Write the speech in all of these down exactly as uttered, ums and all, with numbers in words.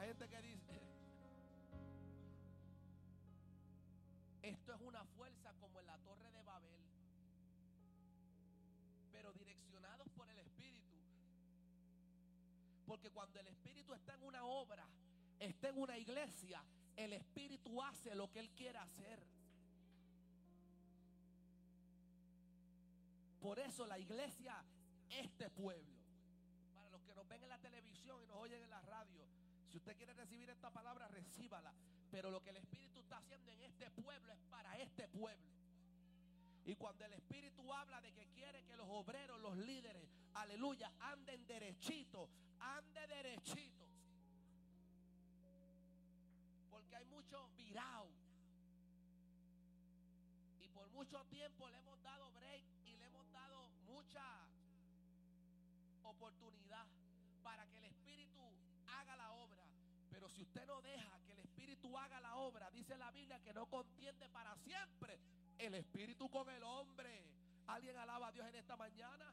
Hay gente que dice, esto es una fuerza como en la Torre de Babel, pero direccionados por el Espíritu. Porque cuando el Espíritu está en una obra, está en una iglesia, el Espíritu hace lo que Él quiere hacer. Por eso la iglesia, este pueblo, para los que nos ven en la televisión y nos oyen en la radio, si usted quiere recibir esta palabra, recíbala. Pero lo que el Espíritu está haciendo en este pueblo es para este pueblo. Y cuando el Espíritu habla de que quiere que los obreros, los líderes, aleluya, anden derechito, ande derechito. Porque hay mucho virao. Y por mucho tiempo le hemos dado break y le hemos dado mucha oportunidad para que el Espíritu haga la obra. Pero si usted no deja que el Espíritu haga la obra, dice la Biblia que no contiende para siempre el Espíritu con el hombre. ¿Alguien alaba a Dios en esta mañana?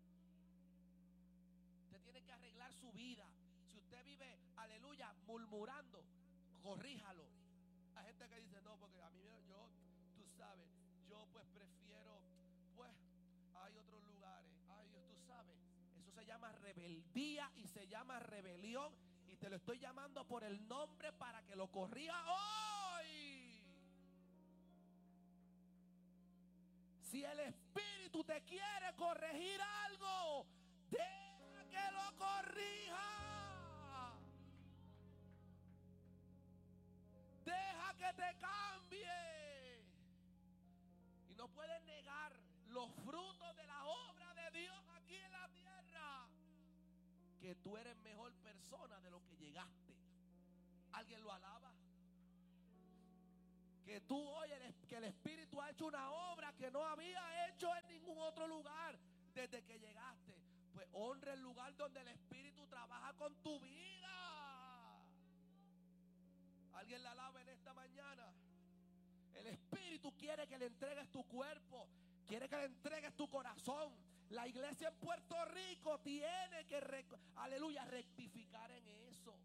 Usted tiene que arreglar su vida. Si usted vive, aleluya, murmurando, corríjalo. Hay gente que dice, no, porque a mí yo, tú sabes, yo pues prefiero, pues hay otros lugares. Ay, Dios, tú sabes, eso se llama rebeldía y se llama rebelión. Y te lo estoy llamando por el nombre para que lo corrija hoy. Si el Espíritu te quiere corregir algo, deja que lo corrija. Deja que te cambie. Y no puedes negar los frutos de la obra de Dios aquí en la tierra. Que tú eres mejor persona de lo que llegaste. ¿Alguien lo alaba? Que tú hoy, que el Espíritu ha hecho una obra que no había hecho en ningún otro lugar desde que llegaste. Pues honra el lugar donde el Espíritu trabaja con tu vida. ¿Alguien la alaba en esta mañana? El Espíritu quiere que le entregues tu cuerpo, quiere que le entregues tu corazón. La iglesia en Puerto Rico tiene que, aleluya, rectificar en eso.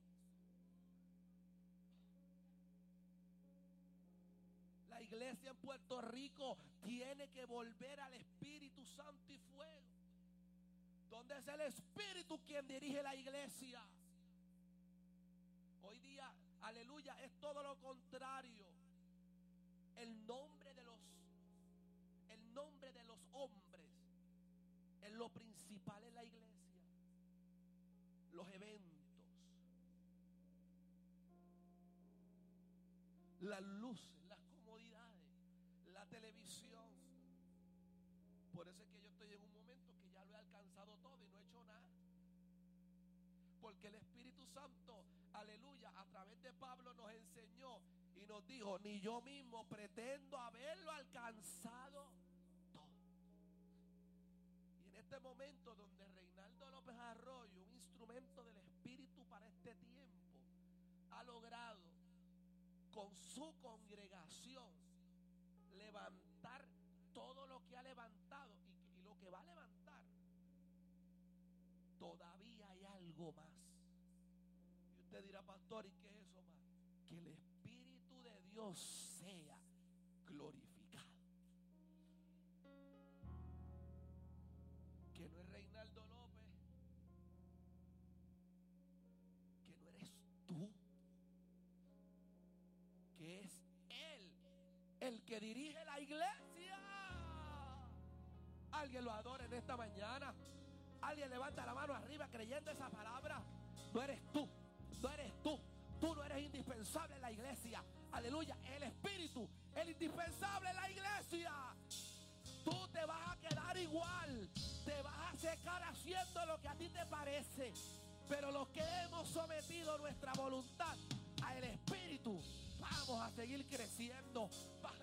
La iglesia en Puerto Rico tiene que volver al Espíritu Santo y fuego, donde es el Espíritu quien dirige la iglesia. Hoy día, aleluya, es todo lo contrario. El nombre de los, el nombre de los hombres es lo principal en la iglesia. Los eventos, las luces, las comodidades, la televisión. Por eso es que yo estoy en un momento que ya lo he alcanzado todo y no he hecho nada. Porque el Espíritu Santo, aleluya, a través de Pablo nos enseñó y nos dijo, ni yo mismo pretendo haberlo alcanzado todo. Y en este momento donde Reinaldo López Arroyo, un instrumento del Espíritu para este tiempo, ha logrado con su congregación levantar todo lo que ha levantado y, y lo que va a levantar, todavía hay algo más. Y usted dirá, pastor, ¿y qué es eso más? Que el Espíritu de Dios sea glorificado. Que no es Reinaldo López, que no eres tú, que es Él el que dirige la iglesia. Alguien lo adora en esta mañana. Alguien levanta la mano arriba creyendo esa palabra. No eres tú, no eres tú. Tú no eres indispensable en la iglesia. Aleluya, el Espíritu, el indispensable en la iglesia. Tú te vas a quedar igual, te vas a secar haciendo lo que a ti te parece. Pero los que hemos sometido nuestra voluntad al Espíritu, vamos a seguir creciendo,